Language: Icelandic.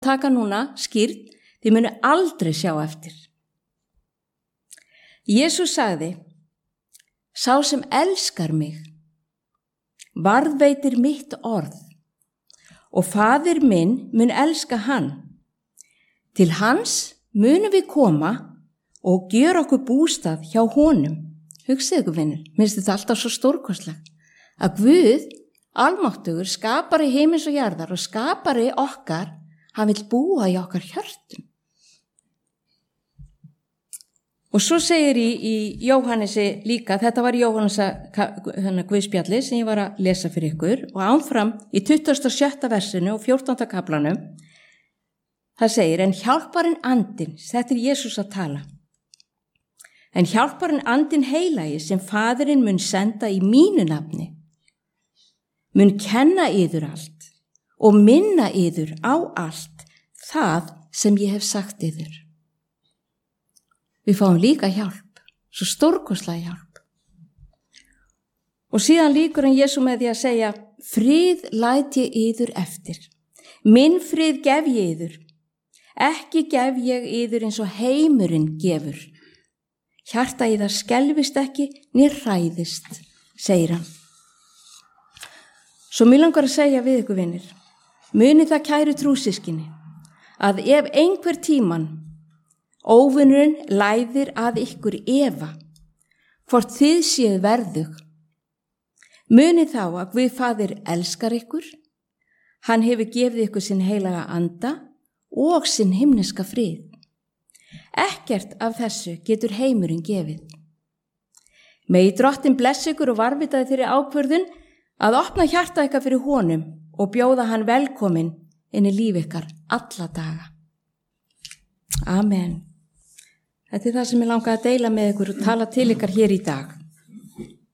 taka núna skýrt, þið munu aldrei sjá eftir. Jesús sagði, sá sem elskar mig, varðveitir mitt orð og Faðir minn mun elska hann. Til hans munum við koma og gera okkur bústað hjá honum. Hugsið ykkur vinur, minnst þetta alltaf svo stórkostlegt, að Guð, almáttugur, skapari heimins og jarðar og skapari okkar, hann vill búa í okkar hjörtum. Og svo segir í Jóhannesi líka, þetta var Jóhannesa Guðspjalli sem ég var að lesa fyrir ykkur og áfram í 27. versinu og 14. kaflanum, það segir, en hjálparinn andinn, þetta er Jesús að tala, en hjálparinn andinn heilagi sem Faðirinn mun senda í mínu nafni, mun kenna yður allt og minna yður á allt það sem ég hef sagt yður. Við fáum líka hjálp, svo stórkostlega hjálp. Og síðan líkur hann Jesú með því að segja, frið læt ég yður eftir, minn frið gef ég yður, ekki gef ég yður eins og heimurinn gefur. Hjarta yðar skelfist ekki, né hræðist, segir hann. Svo mér langar að segja við ykkur vinir, muni það kæru trúsystkini, að ef einhver tíman óvinurinn læðir að ykkur efa, hvort þið séu verðug, muni þá að Guð Faðir elskar ykkur, hann hefur gefið ykkur sinn heilaga anda og sinn himneska frið. Ekkert af þessu getur heimurinn gefið. Megi Drottinn blessa ykkur og varvitaði þeirri ákvörðun að opna hjarta ykkar fyrir honum og bjóða hann velkomin inn í líf ykkar alla daga. Amen. Þetta er það sem ég langaði að deila með ykkur og tala til ykkar hér í dag.